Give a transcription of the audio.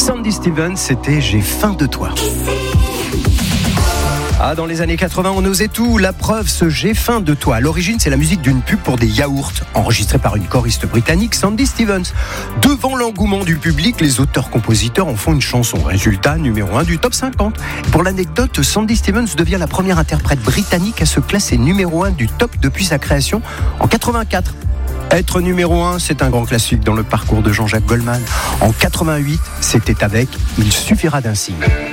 Sandy Stevens, c'était J'ai faim de toi. Dans les années 80, on osait tout. La preuve, ce J'ai faim de toi. À l'origine, c'est la musique d'une pub pour des yaourts, enregistrée par une choriste britannique, Sandy Stevens. Devant l'engouement du public, les auteurs-compositeurs en font une chanson. Résultat, numéro 1 du top 50. Pour l'anecdote, Sandy Stevens devient la première interprète britannique à se classer numéro 1 du top depuis sa création en 84. Être numéro 1, c'est un grand classique dans le parcours de Jean-Jacques Goldman. En 88, c'était avec Il suffira d'un signe.